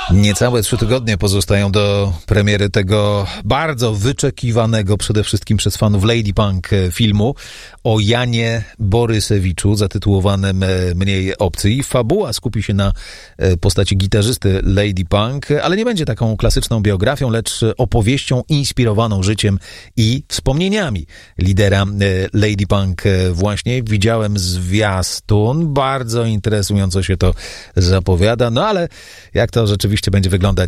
Niecałe 3 tygodnie pozostają do premiery tego bardzo wyczekiwanego przede wszystkim przez fanów Lady Punk filmu o Janie Borysewiczu zatytułowanym Mniej opcji. Fabuła skupi się na postaci gitarzysty Lady Punk, ale nie będzie taką klasyczną biografią, lecz opowieścią inspirowaną życiem i wspomnieniami lidera Lady Punk. Właśnie widziałem zwiastun, bardzo interesująco się to zapowiada, no ale jak to rzeczywiście będzie wyglądać,